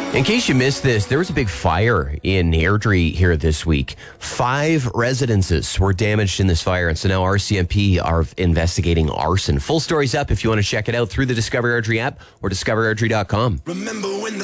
In case you missed this, there was a big fire in Airdrie here this week. 5 residences were damaged in this fire, and so now RCMP are investigating arson. Full story's up if you want to check it out through the Discover Airdrie app or discoverairdrie.com. Remember